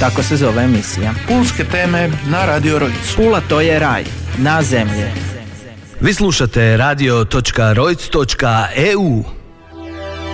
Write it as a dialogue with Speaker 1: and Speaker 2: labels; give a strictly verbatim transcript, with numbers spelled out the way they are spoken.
Speaker 1: Tako se zove emisija.
Speaker 2: Pulske teme na Radio Rojc.
Speaker 1: Pula to je raj, na zemlji.
Speaker 3: Vi slušate radio točka rojc točka e u.